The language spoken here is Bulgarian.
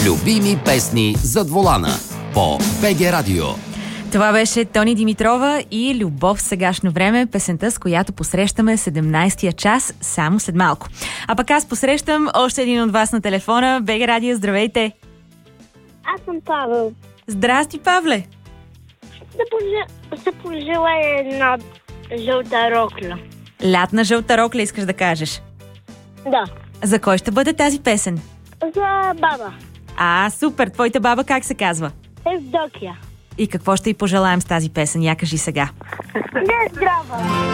Любими песни зад волана по БГ Радио. Това беше Тони Димитрова и Любов в сегашно време, песента, с която посрещаме 17-я час само след малко. А пък аз посрещам още един от вас на телефона. БГ Радио, здравейте! Аз съм Павел. Здрасти, Павле! Да пожелая една жълта рокля. Лятна жълта рокля искаш да кажеш? Да. За кой ще бъде тази песен? За баба. Супер! Твоята баба как се казва? Евдокия. И какво ще й пожелаем с тази песен? Я кажи сега. Не, здрава!